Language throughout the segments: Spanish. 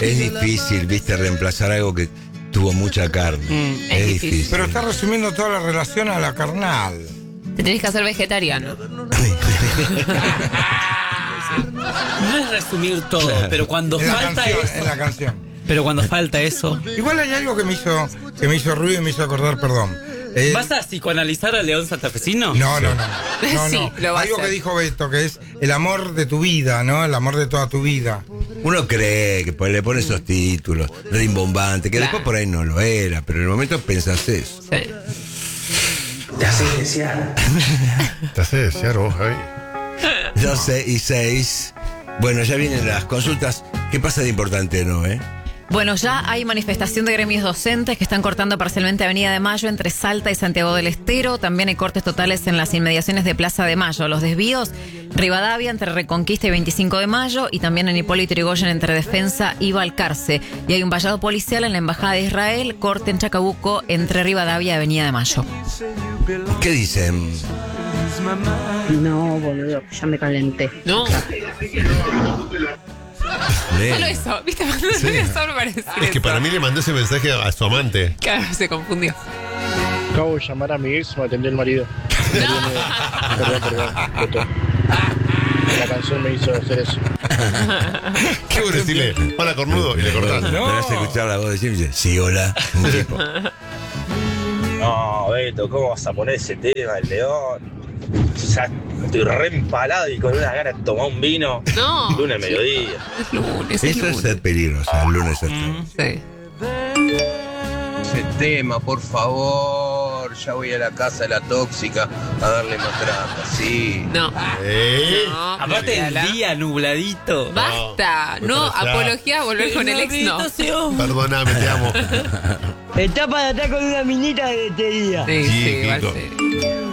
Es difícil, viste, reemplazar algo que tuvo mucha carne. Es difícil. Pero está resumiendo toda la relación a la carnal. Te tenés que hacer vegetariano. No es resumir todo, pero cuando falta eso. En la canción. Pero cuando falta eso. Igual hay algo que me hizo ruido y me hizo acordar, perdón. ¿Vas a psicoanalizar a León Santafesino? No. Sí, lo va a Algo hacer. que dijo Beto, que es el amor de tu vida, ¿no? El amor de toda tu vida. Uno cree que le pone esos títulos, rimbombante, que después por ahí no lo era, pero en el momento pensás eso. Sí. Te haces desear. Te hace desear vos, Javi. 12:06. Bueno, ya vienen las consultas. ¿Qué pasa de importante, no, Bueno, ya hay manifestación de gremios docentes que están cortando parcialmente Avenida de Mayo entre Salta y Santiago del Estero. También hay cortes totales en las inmediaciones de Plaza de Mayo. Los desvíos, Rivadavia entre Reconquista y 25 de Mayo, y también en Hipólito Yrigoyen entre Defensa y Balcarce. Y hay un vallado policial en la Embajada de Israel, corte en Chacabuco entre Rivadavia y Avenida de Mayo. ¿Qué dicen? No, boludo, ya me calenté. No, Leen. solo eso. ¿Viste? Cuando Sí. eso me parece Es que para mí le mandó ese mensaje a su amante. Claro, se confundió. Acabo de llamar a mi ex, me atendió el marido. Perdón, Beto. La canción me hizo hacer eso. ¿Qué vos decirle? Hola, cornudo, y le cortás. Esperás a escuchar la voz de Jim y dice, sí, hola. Un tipo. No, Beto, ¿cómo vas a poner ese tema, el León? O sea, estoy re empalado y con unas ganas de tomar un vino. No. Lunes mediodía. Es lunes, Eso es ser peligroso, el lunes hasta. Sí. Ese tema, por favor. Ya voy a la casa de la tóxica a darle matraca, sí. No. No, Aparte del Mariala. día nubladito. Basta. No, Claro. apología a volver con el ex, no. Perdóname, te amo. Está para estar con una minita de este día. Sí, Sí, va a Kiko. ser.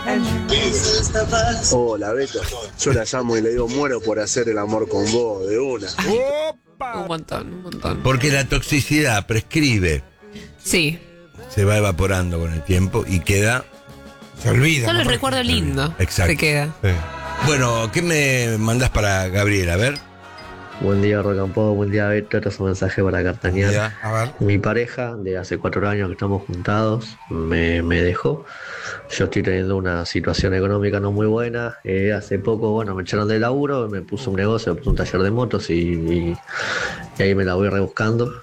Hola, Beto. Yo la llamo y le digo, muero por hacer el amor con vos, de una. Un montón. Porque la toxicidad prescribe, Sí. se va evaporando con el tiempo y queda. Se olvida. Solo el ¿no? recuerdo lindo. Exacto. Se queda. Bueno, ¿qué me mandás para Gabriel? A ver. Buen día, Rocampo, buen día, Beto. Este es un mensaje para Cartañal. Ya, a ver. Mi pareja, de hace 4 años que estamos juntados, me dejó. Yo estoy teniendo una situación económica no muy buena. Hace poco, bueno, me echaron del laburo, me puse un negocio, me puse un taller de motos y ahí me la voy rebuscando.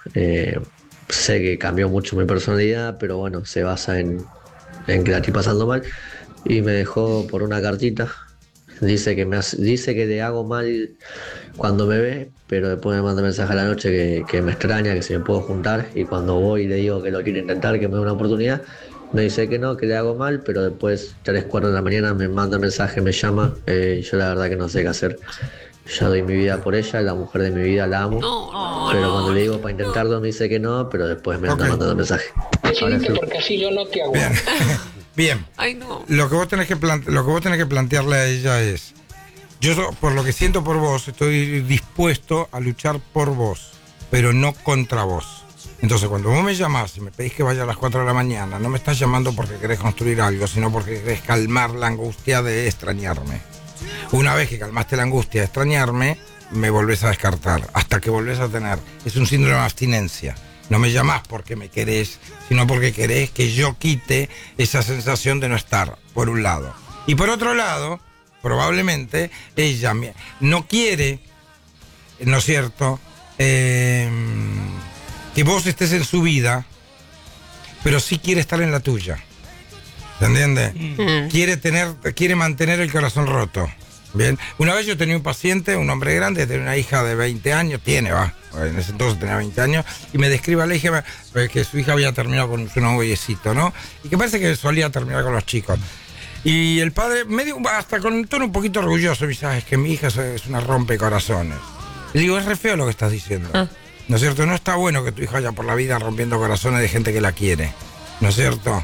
Sé que cambió mucho mi personalidad, pero bueno, se basa en que la estoy pasando mal. Y me dejó por una cartita. Dice que le hago mal cuando me ve, pero después me manda mensaje a la noche que me extraña, que si me puedo juntar, y cuando voy y le digo que lo quiero intentar, que me dé una oportunidad, me dice que no, que le hago mal, pero después 3, 4 de la mañana me manda mensaje, me llama, y yo la verdad que no sé qué hacer. Ya doy mi vida por ella, la mujer de mi vida, la amo, pero cuando le digo para intentarlo me dice que no, pero después me anda mandando mensaje. Ahora sí. Porque así yo no te aguanto. Bien. Ay, no. Lo que vos tenés que plantearle a ella es: yo, por lo que siento por vos, estoy dispuesto a luchar por vos, pero no contra vos. Entonces, cuando vos me llamás y me pedís que vaya a las 4 de la mañana, no me estás llamando porque querés construir algo, sino porque querés calmar la angustia de extrañarme. Una vez que calmaste la angustia de extrañarme, me volvés a descartar, hasta que volvés a tener. Es un síndrome de abstinencia. No me llamás porque me querés, sino porque querés que yo quite esa sensación de no estar, por un lado. Y por otro lado, probablemente ella no quiere, ¿no es cierto?, que vos estés en su vida, pero sí quiere estar en la tuya. ¿Se entiende? Quiere mantener el corazón roto. Bien. Una vez yo tenía un paciente, un hombre grande, tenía una hija de 20 años, en ese entonces tenía 20 años, y me describe a la hija que su hija había terminado con su noviecito, ¿no? Y que parece que solía terminar con los chicos. Y el padre, hasta con un tono un poquito orgulloso, me dice, es que mi hija es una rompecorazones. Le digo, es re feo lo que estás diciendo. ¿No es cierto? No está bueno que tu hija vaya por la vida rompiendo corazones de gente que la quiere. ¿No es cierto?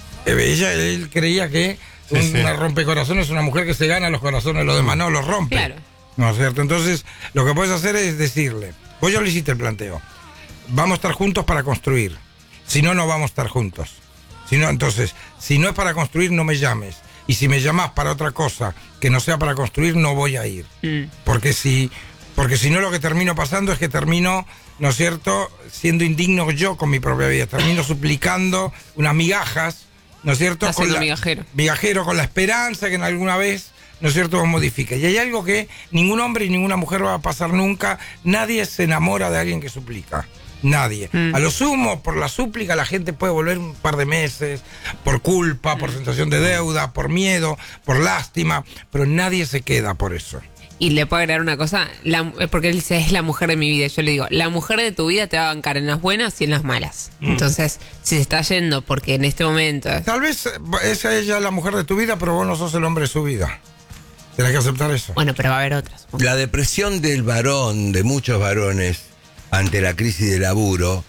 Él creía que una rompecorazones es una mujer que se gana los corazones de los demás, no los rompe. Claro. ¿No es cierto? Entonces, lo que puedes hacer es decirle, vos ya le hiciste el planteo, vamos a estar juntos para construir, si no, no vamos a estar juntos. Entonces, si no es para construir, no me llames. Y si me llamás para otra cosa que no sea para construir, no voy a ir. Porque si Porque si no, lo que termino pasando es que termino, ¿no es cierto?, siendo indigno yo con mi propia vida. Termino suplicando unas migajas, ¿no es cierto? Haciendo migajero. Migajero, con la esperanza que en alguna vez, ¿no es cierto?, vos modifiques. Y hay algo que ningún hombre y ninguna mujer va a pasar nunca. Nadie se enamora de alguien que suplica. Nadie. A lo sumo, por la súplica, la gente puede volver un par de meses, por culpa, por sensación de deuda, por miedo, por lástima, pero nadie se queda por eso. Y le puedo agregar una cosa, porque él dice, es la mujer de mi vida. Yo le digo, la mujer de tu vida te va a bancar en las buenas y en las malas. Entonces, si se está yendo porque en este momento... Tal vez es ella la mujer de tu vida, pero vos no sos el hombre de su vida. Tenés que aceptar eso. Bueno, pero va a haber otras. La depresión del varón, de muchos varones, ante la crisis de laburo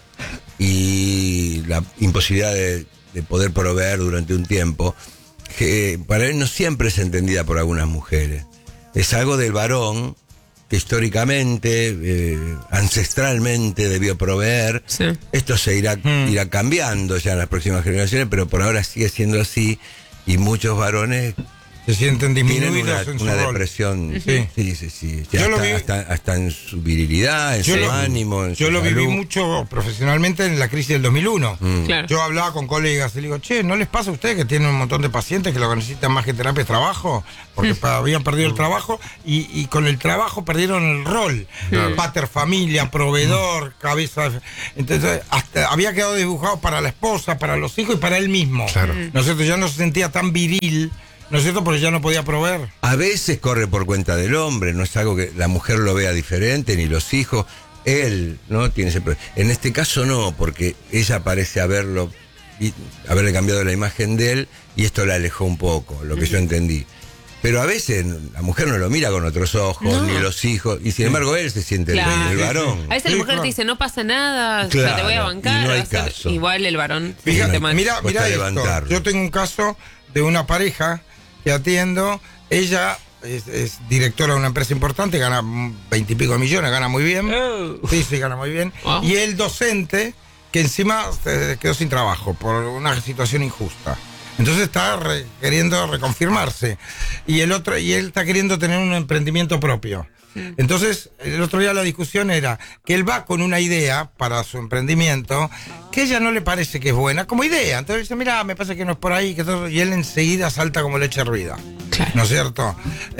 y la imposibilidad de poder proveer durante un tiempo, que para él no siempre es entendida por algunas mujeres. Es algo del varón que históricamente, ancestralmente debió proveer. Sí. Esto se irá cambiando ya en las próximas generaciones, pero por ahora sigue siendo así y muchos varones se sienten disminuidos en una depresión. Sí. Ya hasta en su virilidad, en su ánimo, en su Yo lo salud. viví mucho profesionalmente en la crisis del 2001. Claro. Yo hablaba con colegas y le digo, che, ¿no les pasa a ustedes que tienen un montón de pacientes que lo que necesitan más que terapia es trabajo? Porque habían perdido el trabajo y con el trabajo perdieron el rol. Pater familia, proveedor, cabeza. Entonces, hasta había quedado dibujado para la esposa, para los hijos y para él mismo. Claro. ¿No es cierto? Ya no se sentía tan viril, ¿no es cierto? Porque ya no podía proveer. A veces corre por cuenta del hombre, no es algo que la mujer lo vea diferente, ni los hijos. Él, ¿no? Tiene ese problema. En este caso no, porque ella parece haberle cambiado la imagen de él y esto la alejó un poco, lo que yo entendí. Pero a veces la mujer no lo mira con otros ojos, ni los hijos, y sin embargo él se siente el varón. A veces la mujer te dice, no pasa nada, te voy a bancar. Y no hay caso. Igual el varón. Mira esto. Yo tengo un caso de una pareja que atiendo. Ella es directora de una empresa importante, gana 20 y pico de millones, gana muy bien. Sí, gana muy bien. Y el docente, que encima quedó sin trabajo por una situación injusta. Entonces está queriendo reconfirmarse. Y él está queriendo tener un emprendimiento propio. Entonces, el otro día la discusión era que él va con una idea para su emprendimiento que a ella no le parece que es buena como idea. Entonces dice, mira, me parece que no es por ahí, que todo, y él enseguida salta como leche hervida. Claro. ¿No es cierto?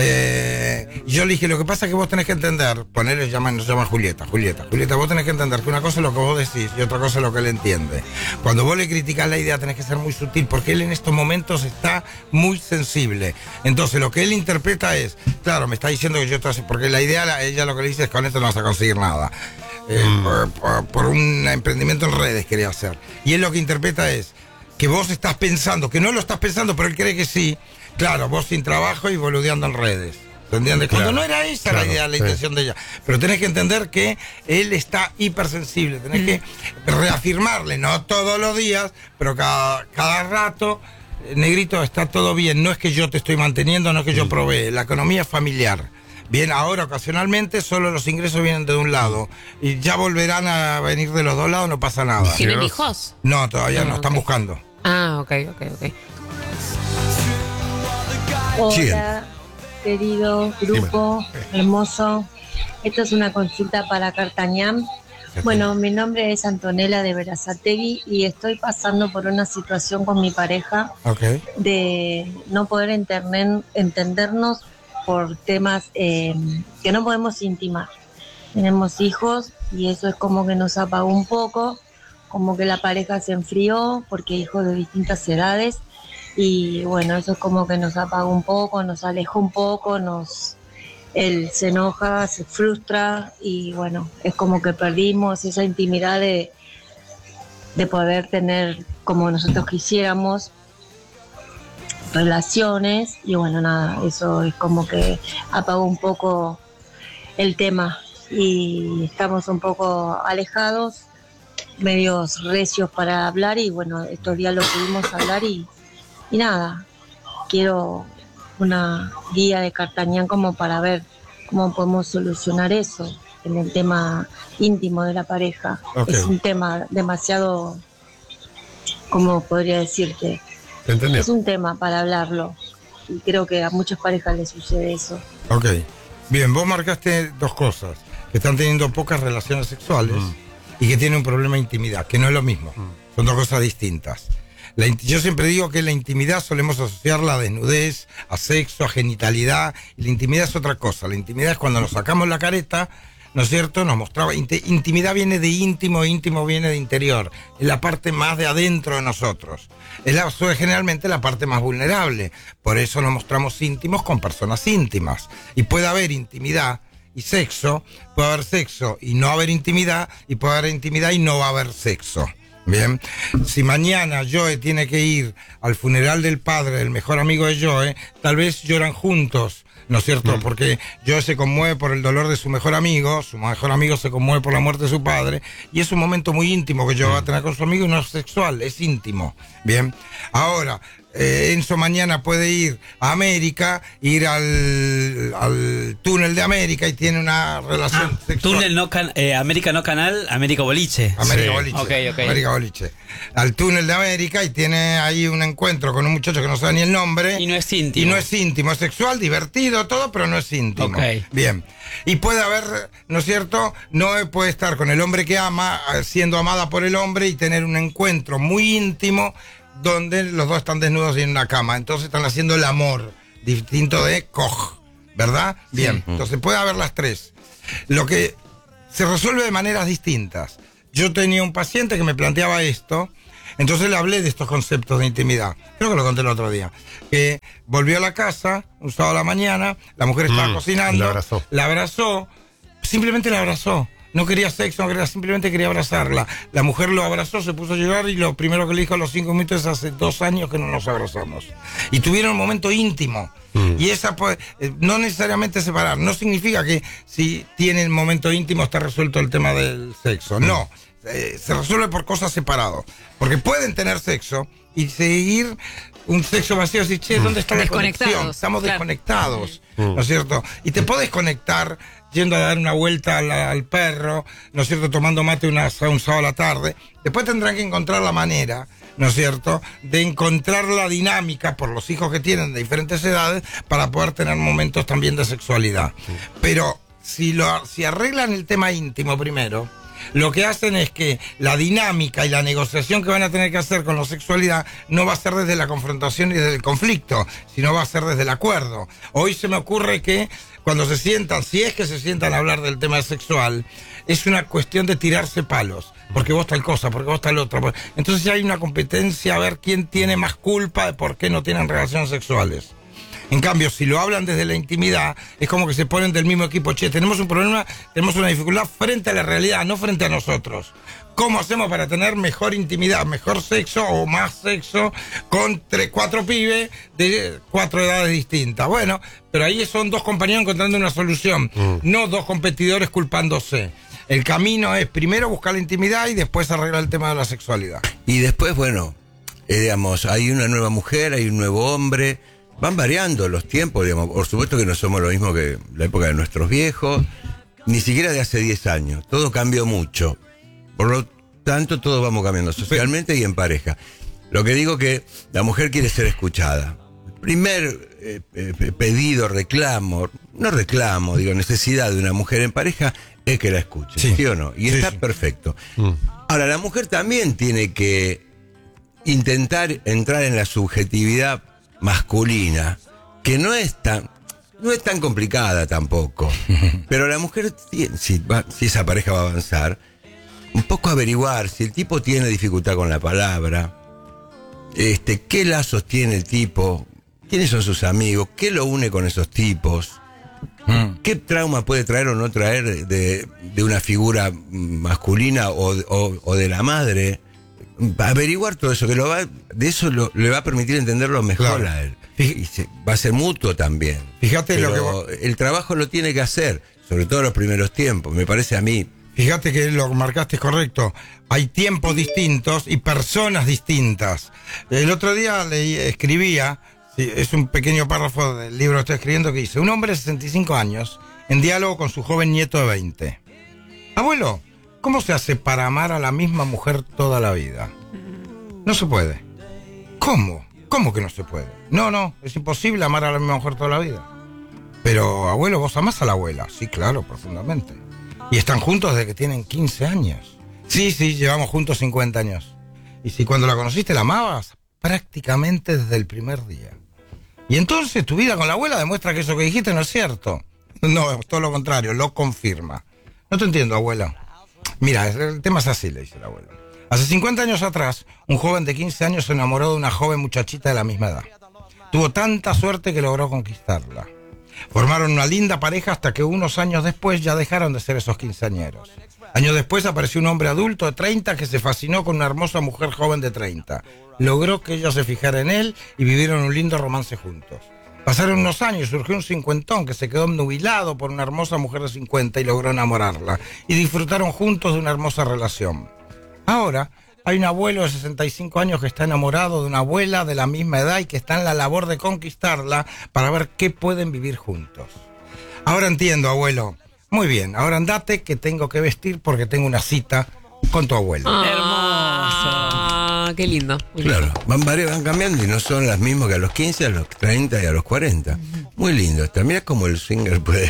Yo le dije, lo que pasa es que vos tenés que entender, nos llama Julieta, vos tenés que entender que una cosa es lo que vos decís y otra cosa es lo que él entiende. Cuando vos le criticás la idea tenés que ser muy sutil, porque él en estos momentos está muy sensible. Entonces lo que él interpreta es, claro, me está diciendo que yo estoy así, porque la idea, ella lo que le dice es, con esto no vas a conseguir nada. Por un emprendimiento en redes quería hacer. Y él lo que interpreta es que vos estás pensando, que no lo estás pensando, pero él cree que sí. Claro, vos sin trabajo y boludeando en redes. ¿Entiendes? Claro, cuando no era esa la idea, la intención de ella. Pero tenés que entender que él está hipersensible. Tenés que reafirmarle, no todos los días, pero cada rato, negrito, está todo bien. No es que yo te estoy manteniendo, no es que yo provee. La economía es familiar. Bien, ahora ocasionalmente solo los ingresos vienen de un lado y ya volverán a venir de los dos lados, no pasa nada. ¿Tienen hijos? No, todavía no, están buscando. Ok. Hola, querido grupo hermoso. Esto es una consulta para Cartañán. Bueno, mi nombre es Antonella de Berazategui y estoy pasando por una situación con mi pareja de no poder entendernos por temas que no podemos intimar. Tenemos hijos y eso es como que nos apagó un poco, como que la pareja se enfrió porque hijos de distintas edades y bueno, eso es como que nos apagó un poco, nos alejó un poco, él se enoja, se frustra y bueno, es como que perdimos esa intimidad de poder tener como nosotros quisiéramos relaciones y bueno, nada, eso es como que apagó un poco el tema y estamos un poco alejados, medios recios para hablar y bueno, estos días lo pudimos hablar y nada, quiero una guía de Cartañán como para ver cómo podemos solucionar eso en el tema íntimo de la pareja. Es un tema demasiado, ¿cómo podría decirte? Es un tema para hablarlo y creo que a muchas parejas les sucede eso. Bien, vos marcaste dos cosas. Que están teniendo pocas relaciones sexuales y que tienen un problema de intimidad, que no es lo mismo. Son dos cosas distintas. Yo siempre digo que la intimidad solemos asociarla a desnudez, a sexo, a genitalidad. Y la intimidad es otra cosa. La intimidad es cuando nos sacamos la careta, ¿no es cierto? Nos mostraba. Intimidad viene de íntimo, íntimo viene de interior. Es la parte más de adentro de nosotros. Es generalmente la parte más vulnerable. Por eso nos mostramos íntimos con personas íntimas. Y puede haber intimidad y sexo, puede haber sexo y no haber intimidad, y puede haber intimidad y no va a haber sexo. Bien, si mañana Joe tiene que ir al funeral del padre del mejor amigo de Joe, tal vez lloran juntos, ¿no es cierto? Porque Joe se conmueve por el dolor de su mejor amigo se conmueve por la muerte de su padre, y es un momento muy íntimo que Joe va a tener con su amigo, y no es sexual, es íntimo. Bien, ahora Enzo mañana puede ir a América, ir al túnel de América y tiene una relación sexual. Túnel no América no canal, América Boliche. América Boliche. Okay. América Boliche. Al túnel de América y tiene ahí un encuentro con un muchacho que no sabe ni el nombre. Y no es íntimo. Es sexual, divertido, todo, pero no es íntimo. Okay. Bien. Y puede haber, ¿no es cierto? No puede estar con el hombre que ama, siendo amada por el hombre, y tener un encuentro muy íntimo donde los dos están desnudos y en una cama. Entonces están haciendo el amor, distinto de coj, ¿verdad? Bien, entonces puede haber las tres. Lo que se resuelve de maneras distintas. Yo tenía un paciente que me planteaba esto, entonces le hablé de estos conceptos de intimidad. Creo que lo conté el otro día. Que volvió a la casa, un sábado a la mañana, la mujer estaba cocinando, la abrazó, simplemente la abrazó. No quería sexo, simplemente quería abrazarla. La mujer lo abrazó, se puso a llorar, y lo primero que le dijo a los 5 minutos es: hace 2 años que no nos abrazamos. Y tuvieron un momento íntimo. Y esa no necesariamente separar. No significa que si tienen momento íntimo está resuelto el tema del sexo. No. Se resuelve por cosas separadas. Porque pueden tener sexo y seguir un sexo vacío, así, che, ¿dónde está la conexión? Estamos desconectados, ¿no es cierto? Y te podés conectar yendo a dar una vuelta al perro, ¿no es cierto?, tomando mate un sábado a la tarde. Después tendrán que encontrar la manera, ¿no es cierto?, de encontrar la dinámica por los hijos que tienen de diferentes edades para poder tener momentos también de sexualidad. Pero si arreglan el tema íntimo primero, lo que hacen es que la dinámica y la negociación que van a tener que hacer con la sexualidad no va a ser desde la confrontación y desde el conflicto, sino va a ser desde el acuerdo. Hoy se me ocurre que cuando se sientan, si es que se sientan a hablar del tema sexual, es una cuestión de tirarse palos. Porque vos tal cosa, porque vos tal otra. Entonces ya hay una competencia a ver quién tiene más culpa de por qué no tienen relaciones sexuales. En cambio, si lo hablan desde la intimidad, es como que se ponen del mismo equipo. Che, tenemos un problema, tenemos una dificultad frente a la realidad, no frente a nosotros. ¿Cómo hacemos para tener mejor intimidad, mejor sexo o más sexo con 4 pibes de 4 edades distintas? Bueno, pero ahí son 2 compañeros encontrando una solución, no 2 competidores culpándose. El camino es primero buscar la intimidad y después arreglar el tema de la sexualidad. Y después, bueno, digamos, hay una nueva mujer, hay un nuevo hombre. Van variando los tiempos, digamos. Por supuesto que no somos lo mismo que la época de nuestros viejos, ni siquiera de hace 10 años. Todo cambió mucho. Por lo tanto, todos vamos cambiando socialmente y en pareja. Lo que digo que la mujer quiere ser escuchada. Primer pedido, necesidad de una mujer en pareja es que la escuche, ¿sí o no? Y está perfecto. Ahora, la mujer también tiene que intentar entrar en la subjetividad masculina, que no es tan complicada tampoco. Pero la mujer, si esa pareja va a avanzar, un poco averiguar si el tipo tiene dificultad con la palabra, qué lazos tiene el tipo, quiénes son sus amigos, qué lo une con esos tipos, qué trauma puede traer o no traer de una figura masculina o de la madre. Averiguar todo eso, de eso le va a permitir entenderlo mejor a él. Y va a ser mutuo también. Fíjate el trabajo lo tiene que hacer, sobre todo en los primeros tiempos, me parece a mí. Fíjate que lo marcaste correcto. Hay tiempos distintos y personas distintas. El otro día escribía, es un pequeño párrafo del libro que estoy escribiendo, que dice: un hombre de 65 años en diálogo con su joven nieto de 20. Abuelo, ¿cómo se hace para amar a la misma mujer toda la vida? No se puede. ¿Cómo? ¿Cómo que no se puede? No, es imposible amar a la misma mujer toda la vida. Pero, abuelo, ¿vos amás a la abuela? Sí, claro, profundamente. Y están juntos desde que tienen 15 años. Sí, llevamos juntos 50 años. Y si cuando la conociste la amabas, prácticamente desde el primer día. Y entonces tu vida con la abuela demuestra que eso que dijiste no es cierto. No, todo lo contrario, lo confirma. No te entiendo, abuela. Mira, el tema es así, le dice el abuelo. Hace 50 años atrás, un joven de 15 años se enamoró de una joven muchachita de la misma edad. Tuvo tanta suerte que logró conquistarla. Formaron una linda pareja hasta que unos años después ya dejaron de ser esos quinceañeros. Años después apareció un hombre adulto de 30 que se fascinó con una hermosa mujer joven de 30. Logró que ella se fijara en él y vivieron un lindo romance juntos. Pasaron unos años y surgió un cincuentón que se quedó obnubilado por una hermosa mujer de 50 y logró enamorarla. Y disfrutaron juntos de una hermosa relación. Ahora hay un abuelo de 65 años que está enamorado de una abuela de la misma edad y que está en la labor de conquistarla para ver qué pueden vivir juntos. Ahora entiendo, abuelo. Muy bien, ahora andate que tengo que vestir porque tengo una cita con tu abuelo. Hermoso. Qué lindo. Claro, van cambiando y no son las mismas que a los 15, a los 30 y a los 40. Muy lindo. También es como el swinger puede.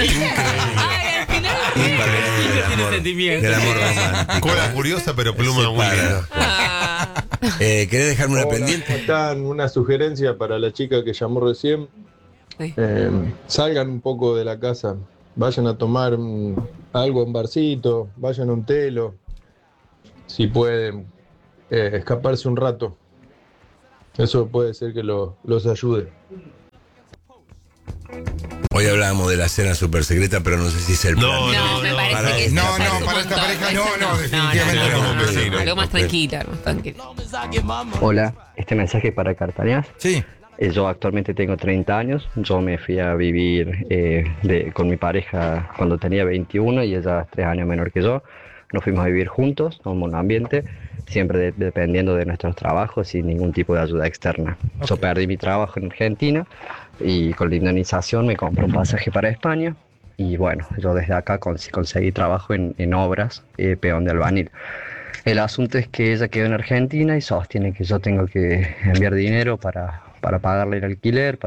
Del amor romántico. Cola curiosa, pero pluma muy linda. ¿Querés dejarme una pendiente? ¿Cómo están? Una sugerencia para la chica que llamó recién. Sí. Salgan un poco de la casa. Vayan a tomar algo en barcito. Vayan a un telo. Si pueden escaparse un rato. Eso puede ser que los ayude. Hoy hablábamos de la cena super secreta, pero no sé si es el plan. No, me parece que para esta pareja no, definitivamente no. Algo más tranquila, Hola, este mensaje para Cartaneas. Sí. Yo actualmente tengo 30 años. Yo me fui a vivir con mi pareja cuando tenía 21 y ella es 3 años menor que yo. Nos fuimos a vivir juntos, en un ambiente, siempre dependiendo de nuestros trabajos sin ningún tipo de ayuda externa. Okay. Yo perdí mi trabajo en Argentina y con la indemnización me compré un pasaje para España. Y bueno, yo desde acá conseguí trabajo en obras, peón de albañil. El asunto es que ella quedó en Argentina y sostiene que yo tengo que enviar dinero para pagarle el alquiler,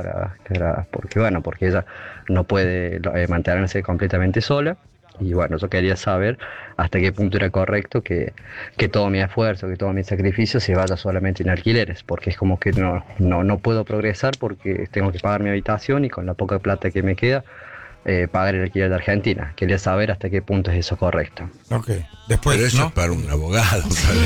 porque ella no puede mantenerse completamente sola. Y bueno, yo quería saber hasta qué punto era correcto que todo mi esfuerzo, que todo mi sacrificio se vaya solamente en alquileres, porque es como que no puedo progresar porque tengo que pagar mi habitación y con la poca plata que me queda, pagar el alquiler de Argentina. Quería saber hasta qué punto es eso correcto. Ok, después, pero eso ¿no? Es para un abogado.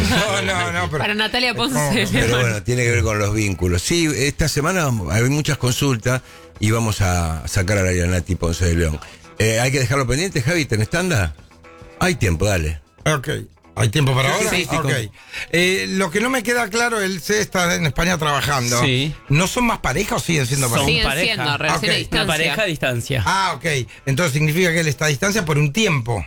No, pero... Para Natalia Ponce. Pero bueno, tiene que ver con los vínculos. Sí, esta semana hay muchas consultas y vamos a sacar a la Nati Ponce de León. ¿Hay que dejarlo pendiente, Javi? ¿Tenés tanda? Hay tiempo, dale. Ok. ¿Hay tiempo para ahora? Sí, ok. Lo que no me queda claro, él está en España trabajando. Sí. ¿No son más pareja o siguen siendo pareja? Siguen pareja. siendo, relación a distancia. Una pareja a distancia. Ah, ok. Entonces significa que él está a distancia por un tiempo.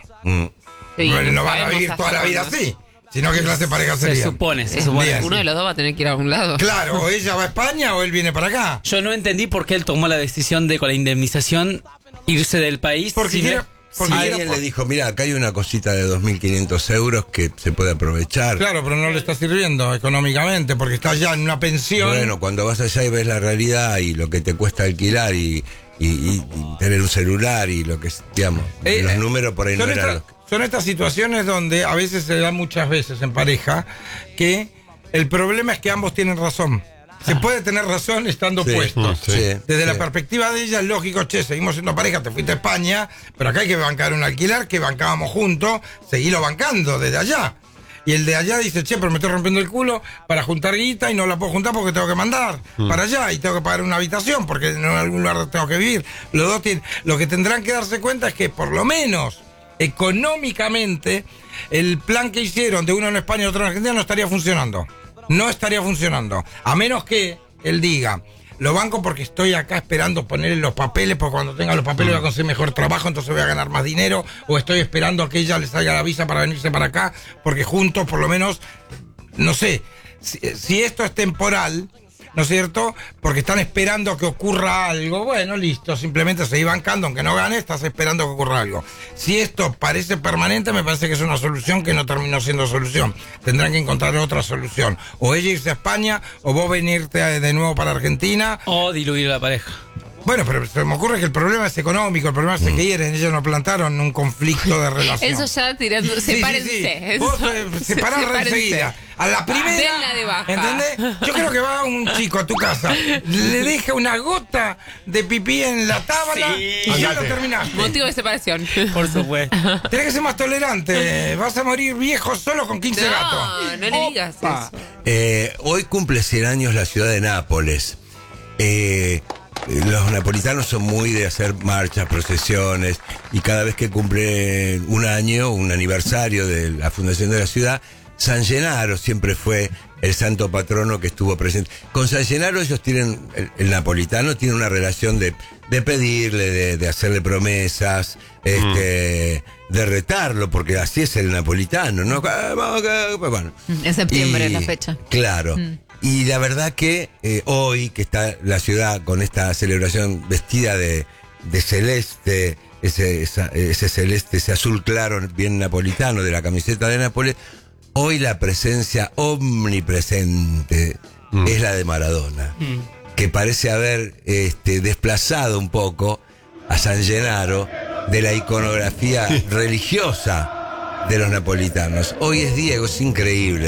Sí, Bueno, no van a sabemos vivir toda la hasta vida cuándo. así. Sino que clase de pareja Se sería. supone. Bien. Uno de los dos va a tener que ir a un lado. Claro, o ella va a España o él viene para acá. Yo no entendí por qué él tomó la decisión de, con la indemnización, irse del país. Porque Alguien le dijo, mira, acá hay una cosita de 2.500 euros que se puede aprovechar. Claro, pero no le está sirviendo económicamente porque está ya en una pensión. Bueno, cuando vas allá y ves la realidad y lo que te cuesta alquilar y tener un celular y lo que, digamos, los números por ahí no eran... Son estas situaciones donde a veces se dan muchas veces en pareja que el problema es que ambos tienen razón. Se puede tener razón estando puestos. Desde la perspectiva de ella es lógico, seguimos siendo pareja, te fuiste a España, pero acá hay que bancar un alquiler que bancábamos juntos, seguilo bancando desde allá. Y el de allá dice, pero me estoy rompiendo el culo para juntar guita y no la puedo juntar porque tengo que mandar para allá y tengo que pagar una habitación porque en algún lugar tengo que vivir. Los dos lo que tendrán que darse cuenta es que por lo menos económicamente el plan que hicieron de uno en España y otro en Argentina no estaría funcionando. No estaría funcionando. A menos que él diga, lo banco porque estoy acá esperando ponerle los papeles, porque cuando tenga los papeles voy a conseguir mejor trabajo, entonces voy a ganar más dinero, o estoy esperando a que ella le salga la visa para venirse para acá, porque juntos por lo menos, no sé, si esto es temporal, ¿no es cierto? Porque están esperando que ocurra algo. Bueno, listo, simplemente seguir bancando, aunque no gane, estás esperando que ocurra algo. Si esto parece permanente, me parece que es una solución que no terminó siendo solución. Tendrán que encontrar otra solución. O ella irse a España, o vos venirte de nuevo para Argentina. O diluir la pareja. Bueno, pero se me ocurre que el problema es económico, el problema es que quieren, ellos no plantaron un conflicto de relación. Eso ya tirando, sepárense. Vos separás enseguida. A la primera, denla de baja. ¿entendés? Yo creo que va un chico a tu casa, le deja una gota de pipí en la tabla y ya lo terminaste. Motivo de separación. Por supuesto. Tenés que ser más tolerante. Vas a morir viejo solo con 15 gatos. No le digas eso. Hoy cumple 100 años la ciudad de Nápoles. Los napolitanos son muy de hacer marchas, procesiones, y cada vez que cumple un año, un aniversario de la fundación de la ciudad, San Gennaro siempre fue el santo patrono que estuvo presente. Con San Gennaro ellos tienen, el napolitano tiene una relación de pedirle, de hacerle promesas, de retarlo, porque así es el napolitano, ¿no? Bueno. En septiembre es la fecha. Claro. Y la verdad que hoy, que está la ciudad con esta celebración vestida de celeste, ese celeste, ese azul claro, bien napolitano de la camiseta de Nápoles, hoy la presencia omnipresente es la de Maradona, que parece haber desplazado un poco a San Gennaro de la iconografía religiosa de los napolitanos. Hoy es Diego, es increíble.